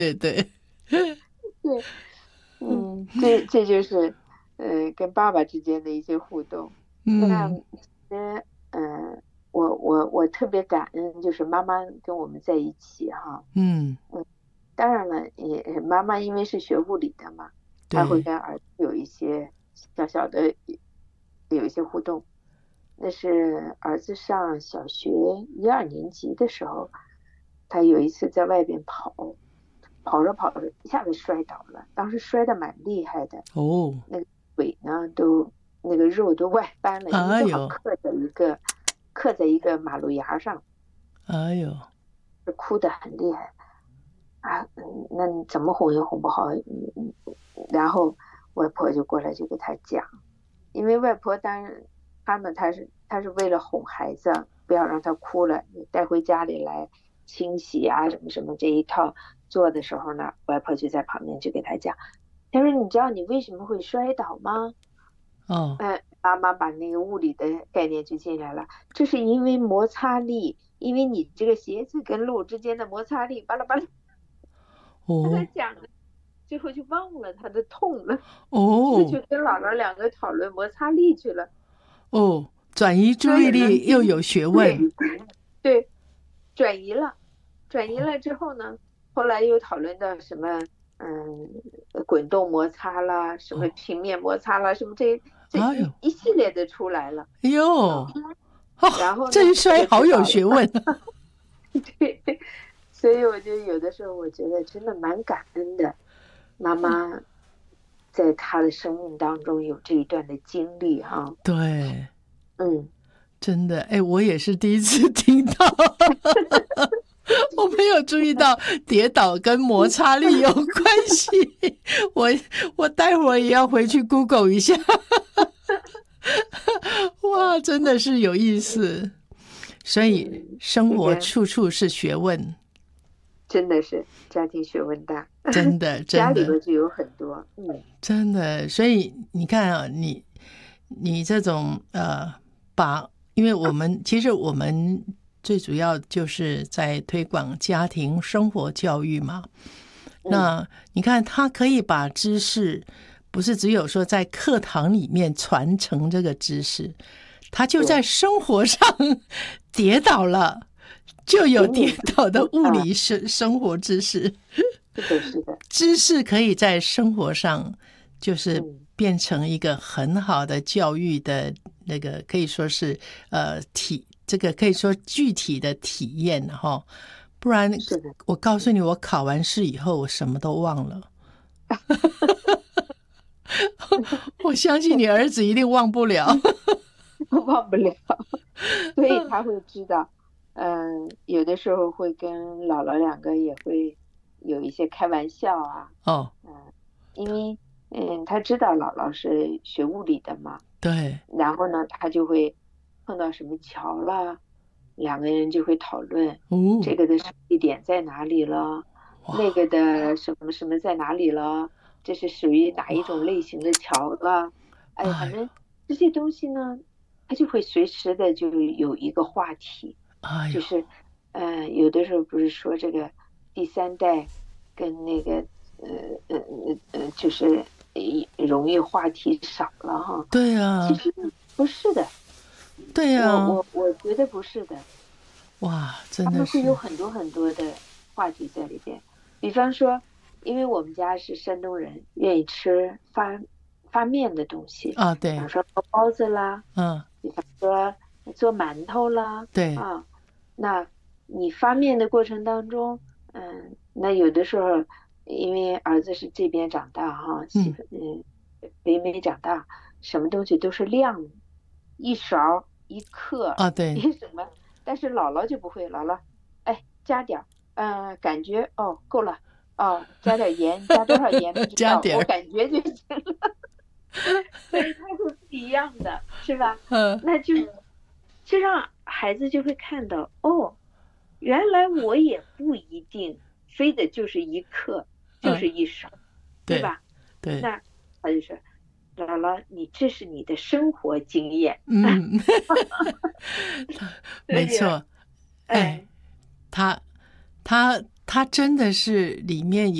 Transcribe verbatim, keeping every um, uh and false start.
对对， 对，嗯，这这就是呃跟爸爸之间的一些互动。那嗯其实嗯，我我我特别感恩，就是妈妈跟我们在一起哈。 嗯， 嗯，当然了，也妈妈因为是学物理的嘛，她会对， 跟儿子有一些小小的有一些互动。那是儿子上小学一二年级的时候，他有一次在外边跑，跑着跑着一下子摔倒了，当时摔得蛮厉害的， 哦， 那个腿呢都那个肉都外翻了，因为正好哎呦， 刻在一个刻在一个马路牙上， 哎呦， 是哭得很厉害啊。嗯，那你怎么哄也哄不好。嗯嗯，然后外婆就过来就给他讲，因为外婆当然他们他是他是为了哄孩子，不要让他哭了，你带回家里来清洗啊什么什么这一套做的时候呢，外婆就在旁边就给他讲，他说你知道你为什么会摔倒吗？ 哦嗯，妈妈把那个物理的概念就进来了，这是因为摩擦力，因为你这个鞋子跟路之间的摩擦力，巴拉巴拉，他在哦讲的，最后就忘了他的痛了，就哦去跟姥姥两个讨论摩擦力去了。 哦，转移注意所以呢， 力又有学对问。 对，转移了，转移了之后呢，后来又讨论到什么，嗯，滚动摩擦啦，什么哦， 平面摩擦啦，什么这这哎呦， 一一系列的出来了哎呦， 啊。然哦， 后呢， 这一他就摔好知道了。 有学问。 对，所以我就有的时候我觉得真的蛮感恩的，妈妈在她的生命当中有这一段的经历哈。 对， 嗯， 真的，哎，我也是第一次听到，我没有注意到跌倒跟摩擦力有关系。我我待会儿也要回去 Google 一下。哇，真的是有意思。所以嗯， 生活这个处处是学问， 真的是家庭学问大， 真的家真的里边就有很多。嗯， 真的。所以你看啊，你你这种呃，把，因为我们其实我们最主要就是在推广家庭生活教育嘛。 嗯， 那你看，他可以把知识不是只有说在课堂里面传承这个知识，他就在对， 生活上跌倒了，就有跌给你倒的物啊， 理生生活知识。 是的，是的。 知识可以在生活上就是嗯， 变成一个很好的教育的那个，可以说是呃体，这个可以说具体的体验哈。不然是的。 我告诉你，我考完试以后我什么都忘了。我相信你儿子一定忘不了。 忘不了，所以他会知道。嗯，有的时候会跟姥姥两个也会有一些开玩笑啊。 哦， 嗯，因为嗯，他知道姥姥是学物理的嘛， 对， 然后呢，他就会碰到什么桥了，两个人就会讨论哦， 这个的受力点在哪里了，那个的什么什么在哪里了，这是属于哪一种类型的桥了。哎，反哎正这些东西呢，他就会随时的就有一个话题， 哎呦， 就是，呃，有的时候不是说这个第三代跟那个，呃呃呃呃，就是呃容易话题少了哈。 对啊， 其实不是的， 对啊， 我我我觉得不是的， 哇，真他们会有的是很多很多的话题在里边。比方说，因为我们家是山东人，愿意吃发发面的东西， 啊，对， 比方说包包子啦， 嗯， 比方说做馒头啦。 对， 啊，那你发面的过程当中，嗯，那有的时候因为儿子是这边长大哈，媳嗯， 妇嗯北美长大，什么东西都是量，一勺一克啊，对， 一什么，但是姥姥就不会，姥姥哎加点儿，嗯，感觉哦够了，哦加点盐，加多少盐不知道， 加点儿， 我感觉就行了。所以它是不一样的，是吧？ 嗯， 那就就让孩子就会看到，哦，原来我也不一定非得就是一克，就嗯， 是一勺，对对， 吧？ 对， 那他就说，姥姥，你这是你的生活经验。 嗯， 所以， 没错，哎， 哎， 他他它真的是里面